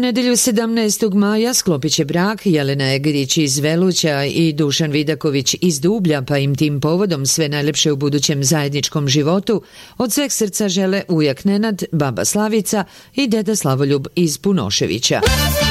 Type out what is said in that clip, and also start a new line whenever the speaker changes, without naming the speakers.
nedjelju 17. maja sklopit će brak Jelena Egerić iz Veluća i Dušan Vidaković iz Dublja, pa im tim povodom sve najlepše u budućem zajedničkom životu od sveg srca žele ujak Nenad, baba Slavica i deda Slavoljub iz Punoševića.